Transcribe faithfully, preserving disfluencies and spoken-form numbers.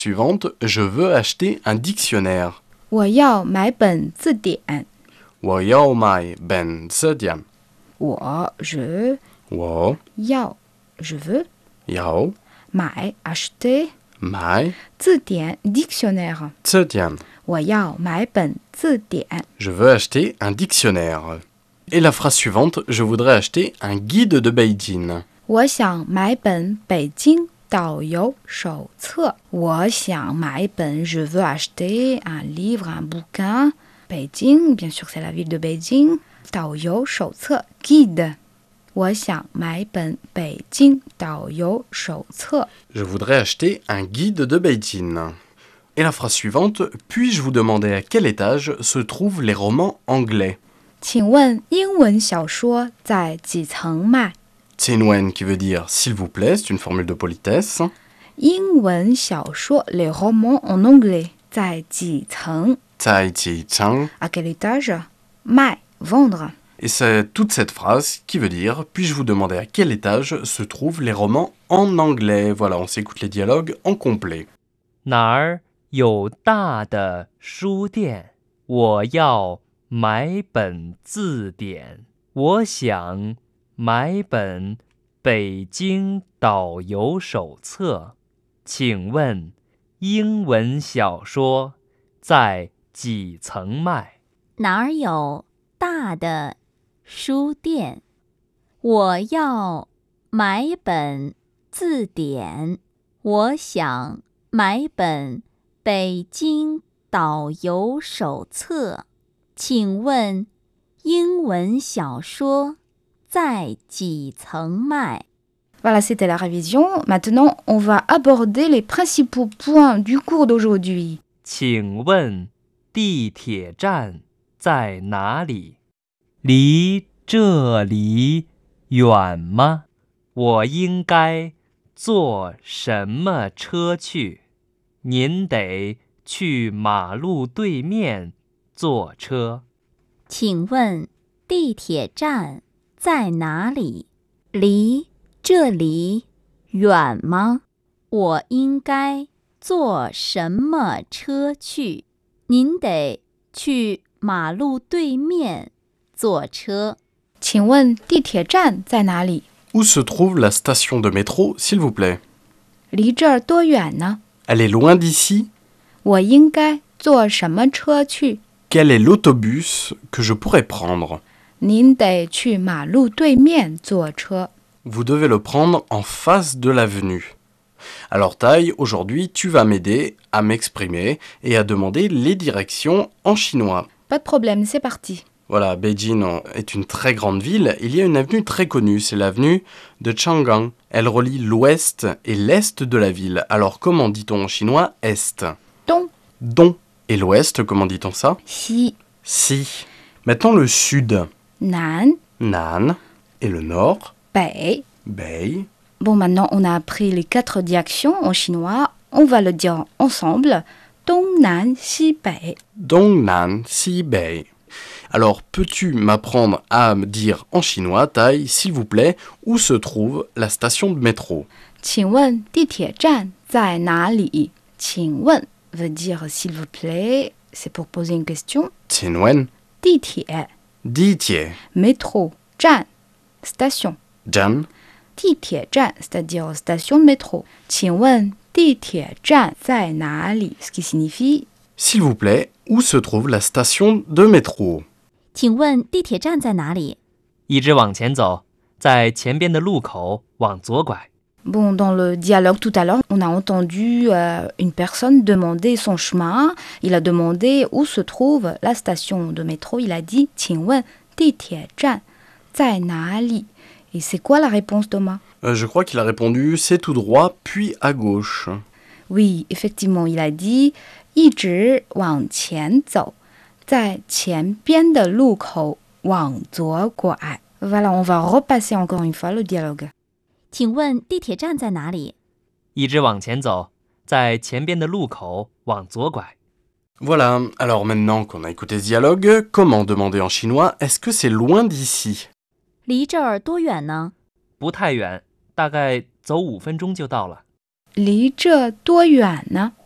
Suivante, je veux acheter un dictionnaire. 我要买本字典。 我要买本字典。 我 je 我要 je veux 要买 acheter 买字典 dictionnaire。 字典。 我要买本字典。 Je veux acheter un dictionnaire. Et la phrase suivante, je voudrais acheter un guide de Beijing. 我想买本北京导游手册。我想买本 je veux acheter un livre, un bouquin. Beijing, bien sûr, c'est la ville de Beijing. 导游手册 guide. 我想买本北京导游手册。 Je voudrais acheter un guide de Beijing. Et la phrase suivante, puis-je vous demander à quel étage se trouvent les romans anglais? 请问英文小说在几层卖？ Tianwen qui veut dire s'il vous plaît, c'est une formule de politesse. 英文小说 les romans en anglais 在几层 Zai Ji Chang. À quel étage 卖 vendre. Et c'est toute cette phrase qui veut dire puis-je vous demander à quel étage se trouvent les romans en anglais? Voilà, on s'écoute les dialogues en complet. 哪儿有大的书店？我要买本字典。我想买本北京导游手册。请问英文小说在几层卖？ 哪儿有大的书店？我要买本字典。我想买本北京导游手册。请问英文小说在几层卖？ Voilà, c'était la révision. Maintenant, on va aborder les principaux points du cours d'aujourd'hui. 请问地铁站在哪里？离这里远吗？我应该坐什么车去？您得去马路对面坐车。 请问地铁站在哪里？离这里远吗？我应该坐什么车去？您得去马路对面坐车。 请问地铁站在哪里？ Où se trouve la station de métro, s'il vous plaît? 离这儿多远呢？ Elle est loin d'ici? 我应该坐什么车去？ Quel est l'autobus que je pourrais prendre? 您得去马路对面坐车。 Vous devez le prendre en face de l'avenue. Alors Tai, aujourd'hui, tu vas m'aider à m'exprimer et à demander les directions en chinois. Pas de problème, c'est parti. Voilà, Beijing est une très grande ville. Il y a une avenue très connue, c'est l'avenue de Chang'an. Elle relie l'ouest et l'est de la ville. Alors comment dit-on en chinois est? Dong. Dong. Et l'ouest, comment dit-on ça? Si. Si. Maintenant le sud. Nan. Nan. Et le nord? Bei. Bei. Bon, maintenant, on a appris les quatre directions en chinois. On va le dire ensemble. Dong, Nan, Si, Bei. Dong, Nan, Si, Bei. Alors, peux-tu m'apprendre à me dire en chinois, Tai, s'il vous plaît, où se trouve la station de métro? 请问地铁站在哪里？请问 veut dire s'il vous plaît, c'est pour poser une question. Tianwen. 地铁 Ditie. métro 站 station. Jan. 地铁站 c'est-à-dire station de métro. 请问地铁站在哪里？ Ce qui signifie S'il vous plaît, où se trouve la station de métro? 请问地铁站在哪里？ 一直往前走，在前边的路口往左拐。 Bon, dans le dialogue tout à l'heure, on a entendu euh, une personne demander son chemin. Il a demandé où se trouve la station de métro. Il a dit 请问地铁站在哪里? Et c'est quoi la réponse, Thomas? Euh, je crois qu'il a répondu c'est tout droit, puis à gauche. Oui, effectivement, il a dit 一直往前走，在前边的路口往左拐。Voilà, on va repasser encore une fois le dialogue. 请问地铁站在哪里？ 一直往前走，在前边的路口往左拐。 Voilà, alors maintenant qu'on a écouté ce dialogue, comment demander en chinois est-ce que c'est loin d'ici? 离这儿多远呢？ 不太远，大概走五分钟就到了。 离这多远呢？